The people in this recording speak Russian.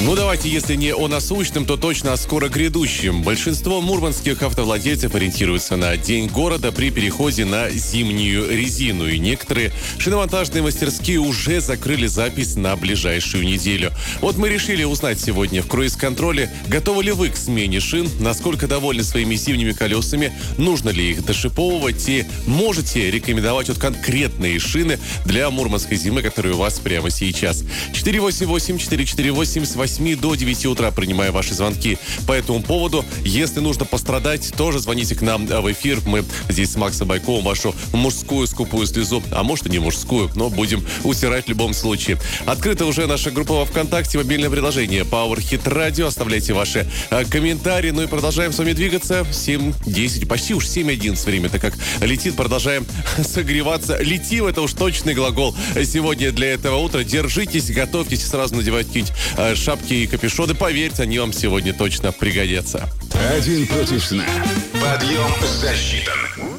Ну, давайте, если не о насущном, то точно о скоро грядущем. Большинство мурманских автовладельцев ориентируются на День города при переходе на зимнюю резину. И некоторые шиномонтажные мастерские уже закрыли запись на ближайшую неделю. Вот мы решили узнать сегодня в круиз-контроле, готовы ли вы к смене шин, насколько довольны своими зимними колесами, нужно ли их дошиповывать и можете рекомендовать вот конкретные шины для мурманской зимы, которые у вас прямо сейчас. 488-448 с 8 до 9 утра принимаю ваши звонки по этому поводу. Если нужно пострадать, тоже звоните к нам в эфир. Мы здесь с Максом Байковым вашу мужскую скупую слезу, а может и не мужскую, но будем утирать в любом случае. Открыта уже наша группа во ВКонтакте, мобильное приложение Power Hit Radio. Оставляйте ваши комментарии. Ну и продолжаем с вами двигаться. 7:10, почти уж 7:11 время-то как летит. Продолжаем согреваться. Летим, это уж точный глагол сегодня для этого утра. Держитесь, готовьтесь, сразу надевать какие-нибудь шапки и капюшоны. Поверьте, они вам сегодня точно пригодятся. Один против сна. Подъем засчитан.